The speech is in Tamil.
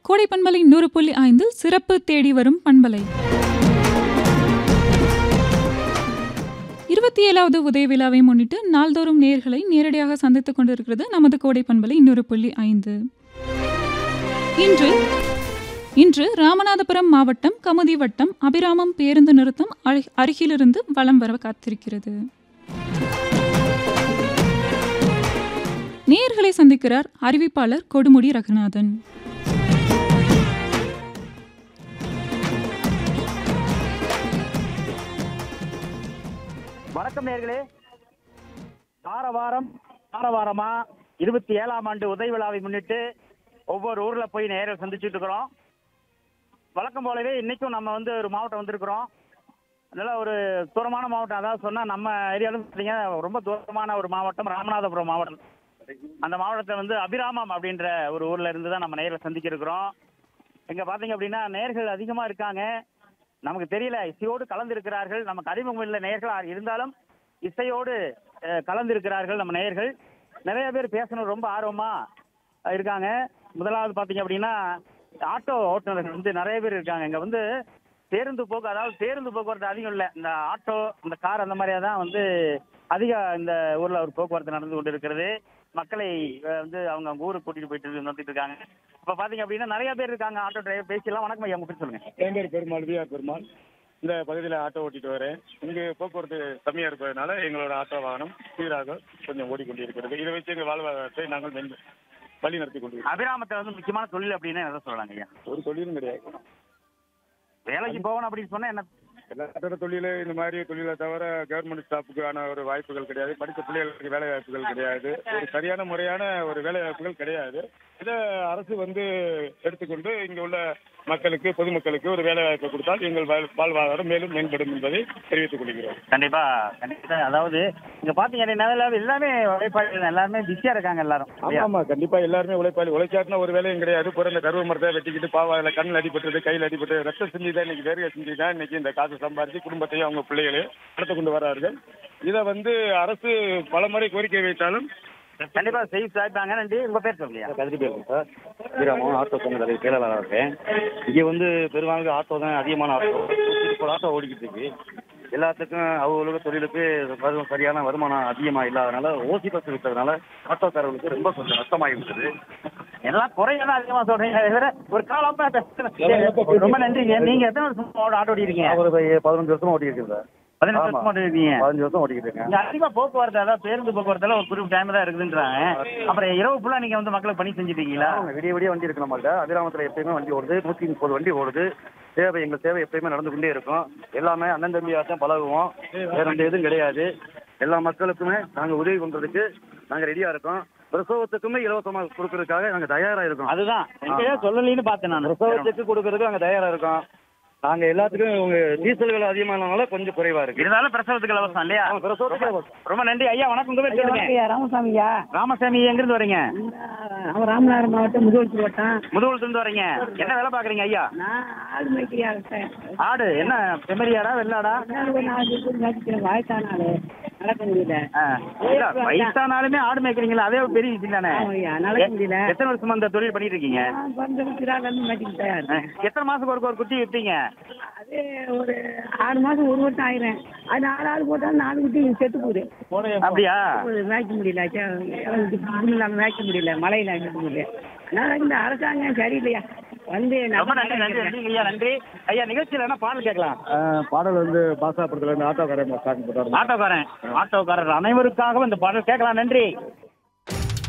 கோடை பண்பலை 100.5 சிறப்பு தேடி வரும் பண்பலை 27வது உதய விழாவை முன்னிட்டு நாள்தோறும் நேயர்களை நேரடியாக சந்தித்துக் கொண்டிருக்கிறது நமது கோடை பண்பலை 100.5. இன்று ராமநாதபுரம் மாவட்டம் கமுதி வட்டம் அபிராமம் பேருந்து நிறுத்தம் அருகிலிருந்து வலம் வர காத்திருக்கிறது. நேயர்களை சந்திக்கிறார் அறிவிப்பாளர் கொடுமுடி ரகுநாதன். வணக்கம் நேயர்களே. வாரமா 27ஆம் ஆண்டு உதய விழாவை முன்னிட்டு ஒவ்வொரு ஊர்ல போய் நேரில் சந்திச்சுட்டு இருக்கிறோம். வழக்கம் போலவே இன்னைக்கும் நம்ம ஒரு மாவட்டம் வந்திருக்கிறோம். நல்ல ஒரு தூரமான மாவட்டம். அதாவது சொன்னா நம்ம ஏரியாலும் பார்த்தீங்க ரொம்ப தூரமான ஒரு மாவட்டம் ராமநாதபுரம் மாவட்டம். அந்த மாவட்டத்தை அபிராமம் அப்படின்ற ஒரு ஊர்ல இருந்து தான் நம்ம நேரில் சந்திக்க இருக்கிறோம். இங்க பாத்தீங்க அப்படின்னா நேயர்கள் அதிகமா இருக்காங்க. நமக்கு தெரியல, இசையோடு கலந்து இருக்கிறார்கள். நமக்கு அறிமுகம் இல்லை நேயர்கள் இருந்தாலும் இசையோடு கலந்து இருக்கிறார்கள் நம்ம நேயர்கள். நிறைய பேர் பேசணும் ரொம்ப ஆர்வமா இருக்காங்க. முதலாவது பாத்தீங்க அப்படின்னா ஆட்டோ ஓட்டுநர்கள் நிறைய பேர் இருக்காங்க. இங்க பேருந்து போக்குவரத்து அதிகம் இல்லை. இந்த ஆட்டோ, இந்த கார் அந்த மாதிரியா தான் அதிக இந்த ஊர்ல ஒரு போக்குவரத்து நடந்து கொண்டு இருக்கிறது. மக்களை அவங்க ஊருக்கு கூட்டிட்டு போயிட்டு நடத்திட்டு இருக்காங்க. இப்ப பாத்தீங்க அப்படின்னா நிறைய பேர் இருக்காங்க. ஆட்டோ டிரைவர் பேசிடலாம். வணக்கம் ஐயா, உங்க பேர் சொல்லுங்க. என் பேர் பெருமாள், விஆர் பெருமாள். இந்த பகுதியில் ஆட்டோ ஓட்டிட்டு வரேன். இங்கு போக்குவரத்து கம்மியா இருப்பதனால எங்களோட ஆட்டோ வாகனம் சீராக கொஞ்சம் ஓடிக்கொண்டிருக்கிறது. இதை வச்சு எங்கள் வாழ்வாதாரத்தை நாங்கள் வழி நடத்தி கொண்டிருக்கிறோம். அபிராமத்தை முக்கியமான தொழில் அப்படின்னு எதை சொல்லலாங்க ஐயா? ஒரு தொழிலும் கிடையாது. வேலைக்கு போகணும் அப்படின்னு சொன்னா என்ன? எல்லாத்தோட தொழில இந்த மாதிரி தொழிலை தவிர கவர்மெண்ட் ஸ்டாஃபுக்கான ஒரு வாய்ப்புகள் கிடையாது. படித்த பிள்ளைகளுக்கு வேலை வாய்ப்புகள் கிடையாது. ஒரு சரியான முறையான ஒரு வேலை வாய்ப்புகள் கிடையாது. இதை அரசு எடுத்துக்கொண்டு இங்க உள்ள மக்களுக்கு, பொதுமக்களுக்கு ஒரு வேலை வாய்ப்பை கொடுத்தால் எங்கள் வாழ்வாதாரம் மேலும் மேம்படும் என்பதை தெரிவித்துக் கொள்கிறோம். கண்டிப்பா. அதாவது இங்க பாத்தீங்கன்னா எல்லாமே உழைப்பாளிகள், எல்லாருமே பிஸியா இருக்காங்க எல்லாரும். ஆமா, கண்டிப்பா எல்லாருமே உழைப்பாளி. உழைச்சாட்டினா ஒரு வேலையும் கிடையாது. பிறந்த கருவ மரத்தை வெட்டிக்கிட்டு பாவாதில் கண்ணில் அடிபட்டது, கையில் அடிபட்டு ரத்தம் செஞ்சு தான் இன்னைக்கு வேர்வை செஞ்சு தான் இன்னைக்கு இந்த காசு சம்பாதிச்சு குடும்பத்தையும் அவங்க பிள்ளைகளையும் நடத்த கொண்டு வரார்கள். இதை அரசு பல முறை கோரிக்கை வைத்தாலும் கண்டிப்பா செய்து சாய்ப்பாங்க. நன்றி. உங்க பேர் சொல்லுங்க. கதிரி பேருங்க சார். அபிராமம் ஆட்டோ சங்க தலைவர் செயலாளராக இருக்கேன். இங்கே பெரும்பாலும் ஆட்டோ தான் அதிகமான ஆட்டோ ஓடிக்கிட்டு இருக்கு. எல்லாத்துக்கும் அவங்களுக்கு தொழிலுக்கு சரியான வருமானம் அதிகமாக இல்லாதனால ஓசி பஸ் விட்டதுனால ஆட்டோக்காரர்களுக்கு ரொம்ப கொஞ்சம் நஷ்டமாகிவிட்டது. எல்லாம் குறையதான் அதிகமா சொல்றீங்க. ஒரு காலம் ரொம்ப நன்றிங்க. நீங்க எத்தனை வருஷம் ஆட்டோ ஓடிக்கிறீங்க? ஒரு 15 வருஷமா ஓட்டிருக்கேன் சார். 15 வருஷம் ஓட்டிருக்கீங்க? 15 வருஷம் ஓட்டிக்கிட்டு இருக்கேன். அதிகமா போக்குவரத்து, அதாவது பேருந்து போக்குவரத்துல ஒரு குறிப்பிட்ட டைம் தான் இருக்குதுன்றாங்க. அப்புறம் இரவு ஃபுல்லா நீங்க மக்களுக்கு பணி செஞ்சுட்டீங்களா? விடிய வண்டி இருக்கு நம்மள்ட்ட. அபிராமத்தில் எப்பயுமே வண்டி ஓடுது. 130 வண்டி ஓடுது. எங்கள் சேவை எப்பயுமே நடந்து கொண்டே இருக்கும். எல்லாமே அண்ணன் தம்பியாச்சும் பழகுவோம். வேற எதுவும் கிடையாது. எல்லா மக்களுக்குமே நாங்கள் உதவி பண்றதுக்கு நாங்கள் ரெடியா இருக்கோம். பிரசவத்துக்குமே இலவசமாக கொடுக்கறதுக்காக நாங்கள் தயாரா இருக்கோம். அதுதான் சொல்லலின்னு பார்த்தேன் நான். பிரசவத்துக்கு கொடுக்கறதுக்கு நாங்கள் தயாரா இருக்கோம். நாங்க எல்லாத்துக்கும் உங்க டீசல் விலை அதிகமானனால கொஞ்சம் குறைவா இருக்கு. இருந்தாலும் பிரசவத்துக்கு இலவசம் இல்லையா? ரொம்ப நன்றி ஐயா. வணக்கம். உங்க பேர் சொல்லுங்க. ராமசாமியா. ராமசாமி எங்கிருந்து வரீங்க? ராமநாதபுரம் மாவட்டம் முதுகுளத்தூர் வட்டம். முதுகுளத்துல வரீங்க. என்ன வேலை பாக்குறீங்க ஐயா? நான் ஆடு மேய்க்கிறியா? ஆடு என்ன செம்மறியாடா வெள்ளாடா? வயசானாலும் நடக்க முடியல. வயசானாலுமே ஆடு மேய்க்கிறீங்களா? அதே பெரிய விஷயம் தானே. நடக்க முடியல. எத்தனை வருஷமா அந்த தொழில் பண்ணிட்டு இருக்கீங்க? எத்தனை மாசத்துக்கு ஒரு குட்டி விட்டீங்க? அது ஒரு 6 மாசம், 1 வருஷம் ஆயிரும். அது 4 ஆடு போட்டாலும் 4 குட்டி செத்து போகுது. அப்படியா? மேய்க்க முடியல, மேய்க்க முடியல, மழையில மேய்க்க முடியல. அதனால இந்த அரசாங்கம் சரியில்லையா? நன்றி நன்றி ஐயா. நிகழ்ச்சியில என்ன பாடல் கேட்கலாம்? பாடல் பாசா படத்துல இருந்து ஆட்டோக்காரன் அனைவருக்காகவும் இந்த பாடல் கேட்கலாம். நன்றி.